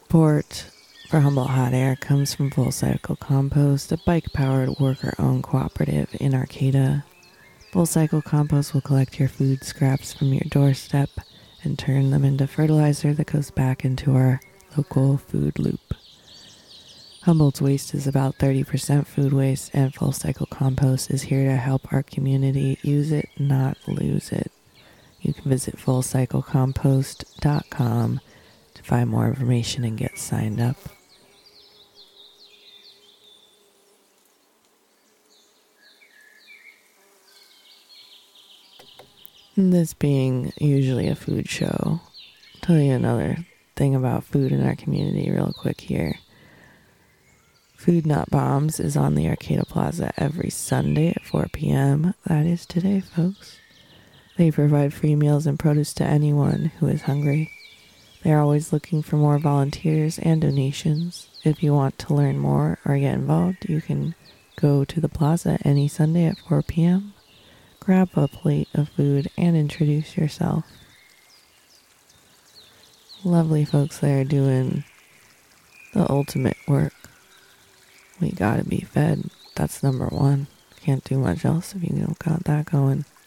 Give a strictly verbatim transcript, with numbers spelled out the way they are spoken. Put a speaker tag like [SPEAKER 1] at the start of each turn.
[SPEAKER 1] Support for Humboldt Hot Air comes from Full Cycle Compost, a bike-powered worker-owned cooperative in Arcata. Full Cycle Compost will collect your food scraps from your doorstep and turn them into fertilizer that goes back into our local food loop. Humboldt's waste is about thirty percent food waste, and Full Cycle Compost is here to help our community use it, not lose it. You can visit full cycle compost dot com to find more information and get signed up. This being usually a food show, I'll tell you another thing about food in our community real quick here. Food Not Bombs is on the Arcata Plaza every Sunday at four p.m. That is today, folks. They provide free meals and produce to anyone who is hungry. They are always looking for more volunteers and donations. If you want to learn more or get involved, you can go to the plaza any Sunday at four p.m. Grab a plate of food and introduce yourself. Lovely folks there doing the ultimate work. We gotta be fed. That's number one. Can't do much else if you don't got that going.